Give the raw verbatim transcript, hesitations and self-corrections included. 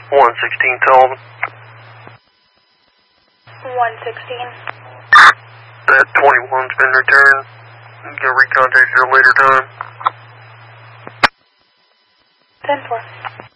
one sixteen Sullivan. one sixteen. That twenty-one's been returned. You can recontact at a later time. ten four.